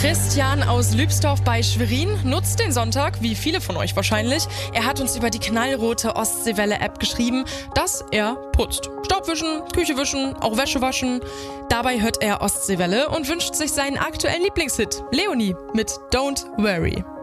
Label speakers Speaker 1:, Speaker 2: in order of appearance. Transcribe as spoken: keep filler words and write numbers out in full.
Speaker 1: Christian aus Lübsdorf bei Schwerin nutzt den Sonntag, wie viele von euch wahrscheinlich. Er hat uns über die knallrote Ostseewelle-App geschrieben, dass er putzt. Staubwischen, Küche wischen, auch Wäsche waschen. Dabei hört er Ostseewelle und wünscht sich seinen aktuellen Lieblingshit, Leonie mit Don't Worry.